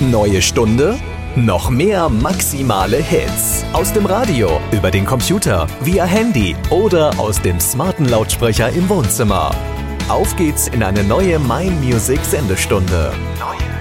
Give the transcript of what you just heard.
Neue Stunde? Noch mehr maximale Hits. Aus dem Radio, über den Computer, via Handy oder aus dem smarten Lautsprecher im Wohnzimmer. Auf geht's in eine neue Mein Music Sendestunde. Neue